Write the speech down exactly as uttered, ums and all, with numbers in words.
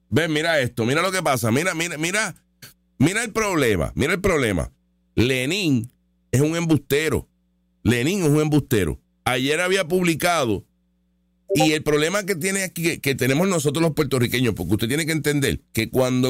Ven, mira esto, mira lo que pasa, mira, mira, mira, mira el problema, mira el problema. Lenin es un embustero. Lenin es un embustero. Ayer había publicado, y el problema que tiene aquí, que, que tenemos nosotros los puertorriqueños, porque usted tiene que entender que cuando